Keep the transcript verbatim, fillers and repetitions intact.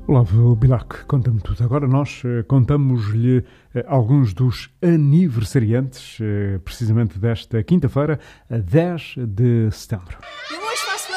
Olavo Bilac, conta-me tudo. Agora nós eh, contamos-lhe eh, alguns dos aniversariantes, eh, precisamente desta quinta-feira, a dez de setembro.